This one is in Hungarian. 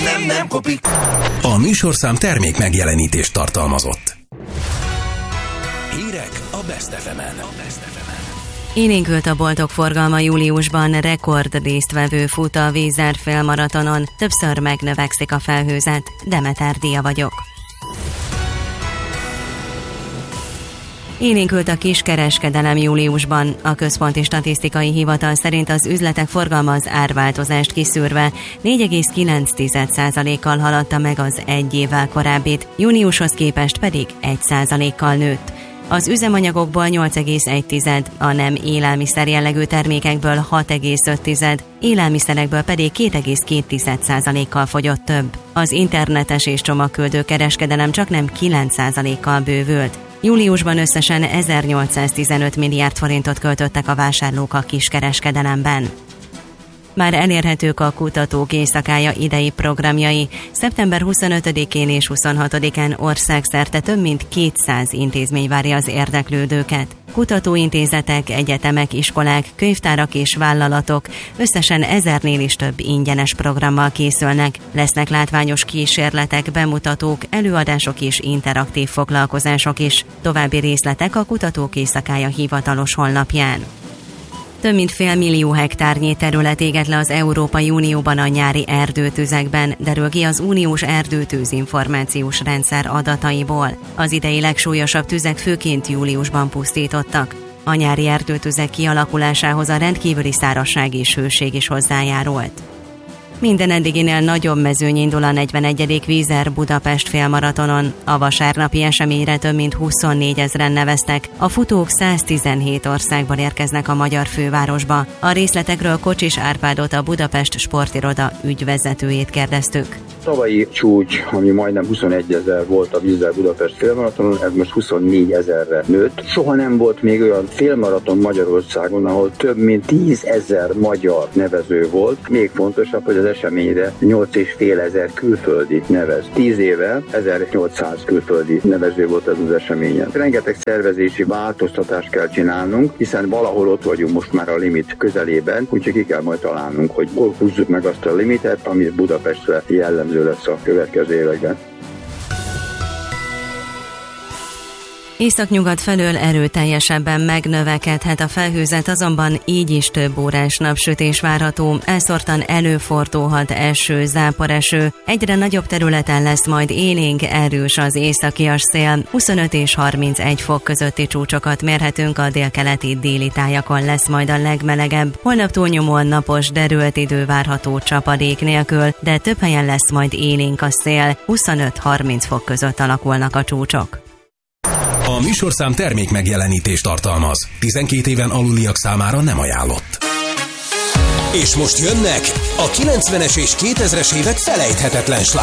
nem kopik. A műsorszám termék megjelenítést tartalmazott. Hírek a Best FM-en. Élénkült a boltok forgalma júliusban, rekord résztvevő fut a Vízár félmaratonon, többször megnövekszik a felhőzet. Demeter Dia vagyok. Élénkült a kiskereskedelem júliusban. A Központi Statisztikai Hivatal szerint az üzletek forgalma az árváltozást kiszűrve 4,9%-kal haladta meg az egy évvel korábbit, júniushoz képest pedig 1%-kal nőtt. Az üzemanyagokból 8,1, a nem élelmiszer jellegű termékekből 6,5, élelmiszerekből pedig 2,2%-kal fogyott több. Az internetes és csomagküldő kereskedelem csaknem 9%-kal bővült. Júliusban összesen 1815 milliárd forintot költöttek a vásárlók a kiskereskedelemben. Már elérhetők a Kutatók Éjszakája idei programjai. Szeptember 25-én és 26-án országszerte több mint 200 intézmény várja az érdeklődőket. Kutatóintézetek, egyetemek, iskolák, könyvtárak és vállalatok összesen 1000-nél is több ingyenes programmal készülnek. Lesznek látványos kísérletek, bemutatók, előadások és interaktív foglalkozások is. További részletek a Kutatók Éjszakája hivatalos honlapján. Több mint 500 000 hektárnyi terület éget le az Európai Unióban a nyári erdőtüzekben, derül ki az uniós erdőtűz információs rendszer adataiból. Az idei legsúlyosabb tüzek főként júliusban pusztítottak. A nyári erdőtüzek kialakulásához a rendkívüli szárazság és hőség is hozzájárult. Minden eddiginél nagyobb mezőny indul a 41. Vízár Budapest félmaratonon. A vasárnapi eseményre több mint 24 000-en neveztek. A futók 117 országból érkeznek a magyar fővárosba. A részletekről Kocsis Árpádot, a Budapest Sportiroda ügyvezetőjét kérdeztük. Tavalyi csúcs, ami majdnem 21 000 volt a Vízár Budapest félmaratonon, ez most 24 000-re nőtt. Soha nem volt még olyan félmaraton Magyarországon, ahol több mint 10 000 magyar nevező volt. Még fontosabb, hogy az eseményre 8500 külföldi nevez. 10 éve 1800 külföldi nevező volt ez az eseményen. Rengeteg szervezési változtatást kell csinálnunk, hiszen valahol ott vagyunk most már a limit közelében, úgyhogy ki kell majd találnunk, hogy hol húzzuk meg azt a limitet, ami Budapestre jellemző lesz a következő években. Északnyugat felől erőteljesebben megnövekedhet a felhőzet, azonban így is több órás napsütés várható, elszórtan előfordulhat eső, záporeső, egyre nagyobb területen lesz majd élénk, erős az északias szél, 25 és 31 fok közötti csúcsokat mérhetünk, a délkeleti déli tájakon lesz majd a legmelegebb, holnap túlnyomóan napos, derült idő várható csapadék nélkül, de több helyen lesz majd élénk a szél, 25-30 fok között alakulnak a csúcsok. A műsorszám termék megjelenítést tartalmaz. 12 éven aluliak számára nem ajánlott. És most jönnek a 90-es és 2000-es évek felejthetetlen slágerei.